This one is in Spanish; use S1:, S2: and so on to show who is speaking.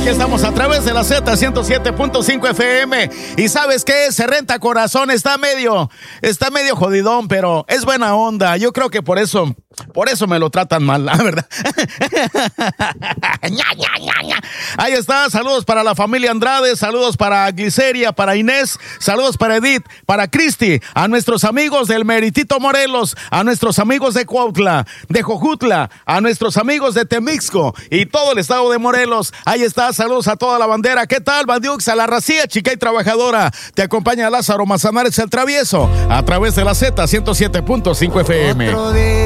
S1: Aquí estamos a través de la Z 107.5 FM. Y ¿sabes qué? Se renta corazón, está medio jodidón, pero es buena onda. Yo creo que por eso me lo tratan mal, la verdad. Ahí está, saludos para la familia Andrade, saludos para Gliceria, para Inés, saludos para Edith, para Cristi, a nuestros amigos del Meritito Morelos, a nuestros amigos de Cuautla, de Jojutla, a nuestros amigos de Temixco y todo el estado de Morelos. Ahí está, saludos a toda la bandera. ¿Qué tal, Bandiux? A la racía chica y trabajadora. Te acompaña Lázaro Mazanares el Travieso a través de la Z 107.5 FM.